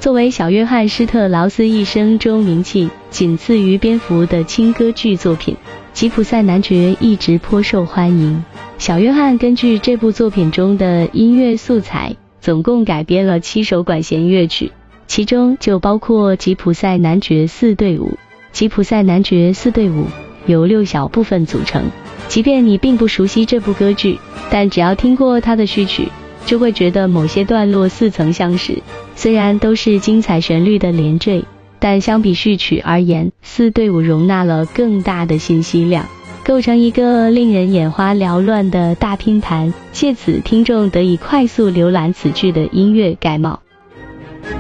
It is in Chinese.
作为小约翰施特劳斯一生中名气仅次于蝙蝠的轻歌剧作品，吉普赛男爵一直颇受欢迎。小约翰根据这部作品中的音乐素材，总共改编了7首管弦乐曲，其中就包括吉普赛男爵4对舞。吉普赛男爵4对舞由6小部分组成，即便你并不熟悉这部歌剧，但只要听过它的序曲，就会觉得某些段落似曾相识。虽然都是精彩旋律的连缀，但相比序曲而言，4对舞容纳了更大的信息量，构成一个令人眼花缭乱的大拼盘，借此听众得以快速浏览此剧的音乐概貌。